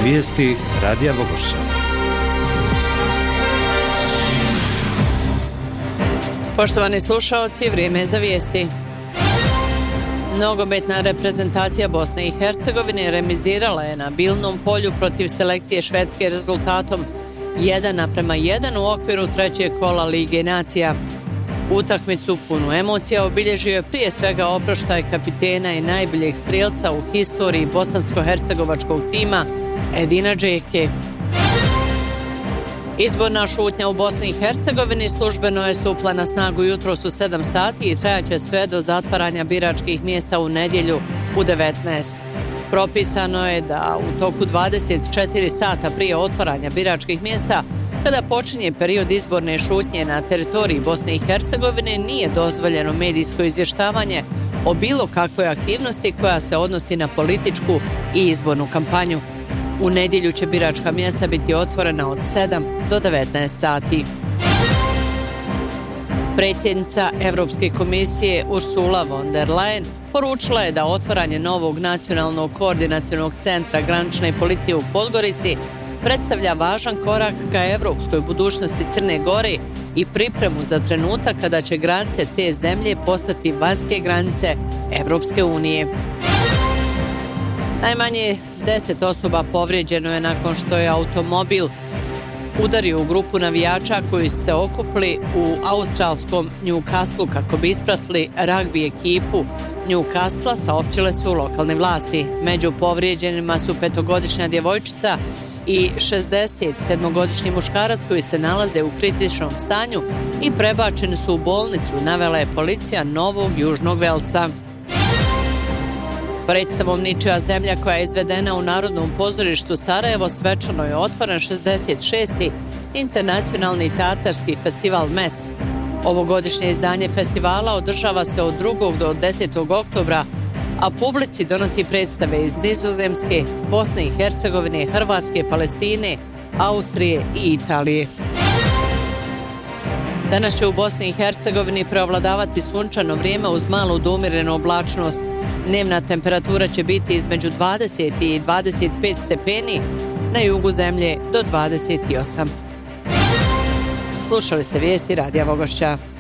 Vijesti Radija Vogošća. Poštovani slušaoci, vrijeme je za vijesti. Nogometna reprezentacija Bosne i Hercegovine remizirala je na Bilnom polju protiv selekcije Švedske rezultatom 1:1 u okviru trećeg kola Lige nacija. Utakmicu punu emocija obilježio je prije svega oproštaj kapitena i najboljeg strijelca u historiji bosansko-hercegovačkog tima Edina Džeke. Izborna šutnja u Bosni i Hercegovini službeno je stupila na snagu jutros u 7 sati i trajaće sve do zatvaranja biračkih mjesta u nedjelju u 19. Propisano je da u toku 24 sata prije otvaranja biračkih mjesta, kada počinje period izborne šutnje na teritoriji Bosne i Hercegovine, nije dozvoljeno medijsko izvještavanje o bilo kakvoj aktivnosti koja se odnosi na političku i izbornu kampanju. U nedjelju će biračka mjesta biti otvorena od 7 do 19 sati. Predsjednica Europske komisije Ursula von der Leyen poručila je da otvaranje novog nacionalnog koordinacionog centra granične policije u Podgorici predstavlja važan korak ka europskoj budućnosti Crne Gore i pripremu za trenutak kada će granice te zemlje postati vanjske granice Europske unije. Najmanje 10 osoba povrijeđeno je nakon što je automobil udario u grupu navijača koji su se okupili u australskom Newcastlu kako bi ispratili ragbi ekipu Newcastla, saopćile su lokalne vlasti. Među povrijeđenima su 5-godišnja djevojčica i 67-godišnji muškarac koji se nalaze u kritičnom stanju i prebačeni su u bolnicu, navela je policija Novog Južnog Velsa. Predstavom Ničija zemlja, koja je izvedena u Narodnom pozorištu Sarajevo, svečano je otvoren 66. internacionalni teatarski festival MES. Ovogodišnje izdanje festivala održava se od 2. do 10. oktobra, a publici donosi predstave iz Nizozemske, Bosne i Hercegovine, Hrvatske, Palestine, Austrije i Italije. Danas će u Bosni i Hercegovini preovladavati sunčano vrijeme uz malu do umjerenu oblačnost. Dnevna temperatura će biti između 20 i 25 stepeni, na jugu zemlje do 28. Slušali ste vijesti Radija Vogošća.